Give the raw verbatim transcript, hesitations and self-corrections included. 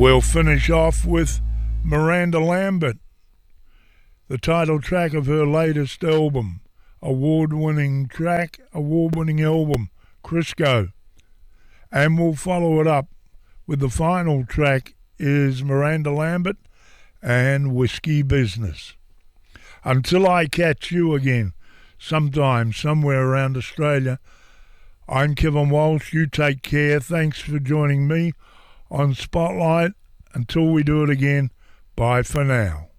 We'll finish off with Miranda Lambert, the title track of her latest album, award-winning track, award-winning album, Crisco. And we'll follow it up with the final track is Miranda Lambert and Whiskey Business. Until I catch you again, sometime, somewhere around Australia, I'm Kevin Walsh. You take care. Thanks for joining me on Spotlight. Until we do it again, bye for now.